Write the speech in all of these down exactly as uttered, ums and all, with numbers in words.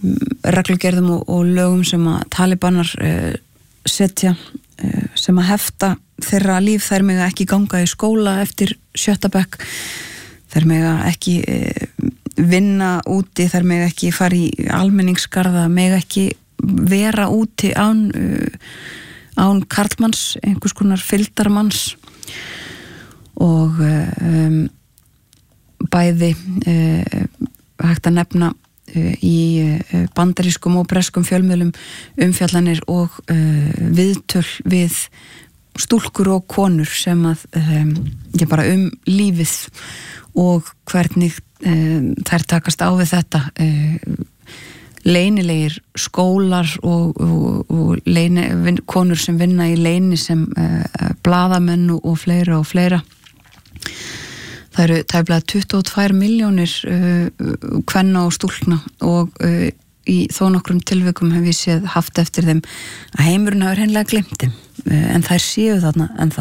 reglugerðum og, og lögum sem að talibanar uh, setja uh, sem að hefta þeirra líf. Þær mega ekki ganga í skóla eftir sjötta bekk, þær mega ekki uh, vinna úti, þær mega ekki fara í almenningsgarða, mega ekki vera úti án uh, án karlmanns, einhvers konar fylgdarmanns. Og um, bæði uh, hægt að nefna uh, í uh, bandarískum og breskum fjölmiðlum umfjallanir og uh, viðtöl við stúlkur og konur sem að um, ég bara um lífið og hvernig um, þær takast á við þetta. uh, leynilegir skólar og, og, og leyni, vin, konur sem vinna í leyni sem uh, blaðamenn og, og fleira og fleira. Það eru tæplega tuttugu og tvær milljónir uh, kvenna og stúlkna og uh, í þó nokkrum tilvikum hef ég séð haft eftir þeim að heimurinn hafa hreinlega gleymt þeim, uh, en þær séu þarna ennþá.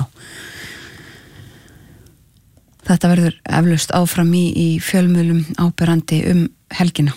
Þetta verður eflaust áfram í, í fjölmiðlum áberandi um helgina.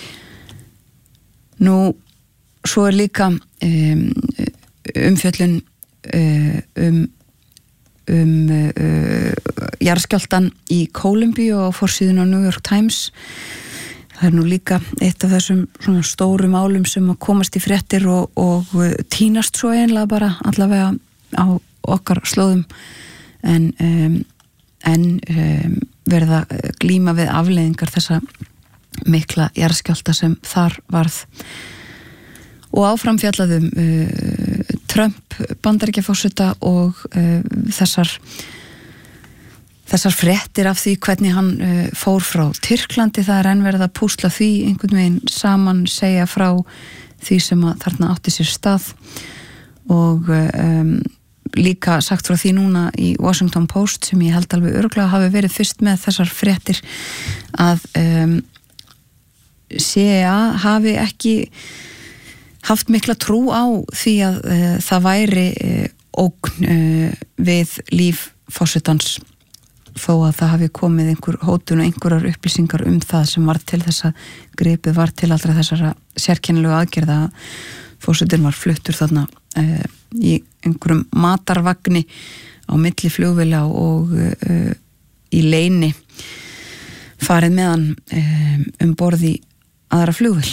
Nú, svo er líka um, umfjöllun uh, um um uh, jarðskjálftan í Kólumbíu á forsíðunni á New York Times. Það er nú líka eitt af þessum svona stóru málum sem að komast í fréttir og, og tínast svo einlega bara allavega á okkar slóðum en, um, en um, verða glíma við afleiðingar þessa mikla jarðskjálfta sem þar varð. Og áfram fjallaðum uh, Trump Bandaríkjaforseta og uh, þessar þessar fréttir af því hvernig hann uh, fór frá Tyrklandi. Það er enn verið að púsla því einhvern veginn saman, segja frá því sem að þarna átti sér stað og um, líka sagt frá því núna í Washington Post sem ég held alveg örugglega hafi verið fyrst með þessar fréttir að um, C I A hafi ekki haft mikla trú á því að uh, það væri uh, ógn uh, við líf forsetans þó að það hafi komið einhver hótun og einhverjar upplýsingar um það sem var til þess að gripið var til allra þessara sérkennilegu aðgerða. Forsetinn var fluttur þarna uh, í einhverjum matarvagni á milli flugvéla og uh, í leyni farið með hann uh, um borð í aðra flugvél.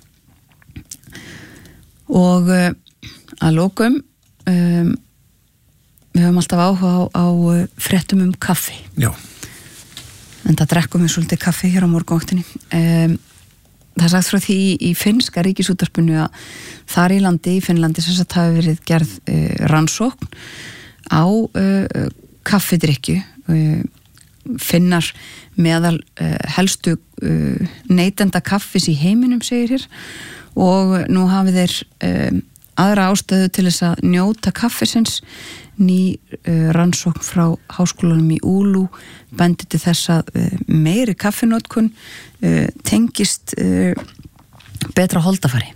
Og uh, að lokum um, við höfum alltaf áhuga á, á uh, fréttum um kaffi. Já. En það drekkum við svolítið kaffi hér á morgunvaktinni. Um, það er sagt frá því í, í finnska ríkisútvarpinu að þar í landi, í Finnlandi, sem sagt hafi verið gerð uh, rannsókn á uh, kaffidrykkju. Uh, Finnar meðal uh, helstu uh, neytenda kaffis í heiminum, segir hér. Og nú hafið þeir um, aðra ástöðu til þess að njóta kaffisins. Ný uh, rannsókn frá háskólanum í Úlú bendi til þess að uh, meiri kaffinótkun uh, tengist uh, betra holdafari.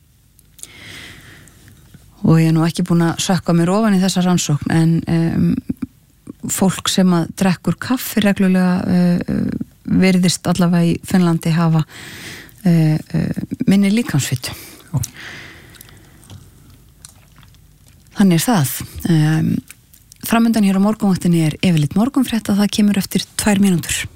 Og ég er nú ekki búin að sökka mér ofan í þessa rannsókn en um, fólk sem að drekkur kaffi reglulega uh, virðist allavega í Finnlandi hafa Uh, uh, minni líkamsfitu. Þannig er það. Um, framundan hér á morgunvaktinni er yfirleitt morgunfrétta, það kemur eftir tvær mínútur.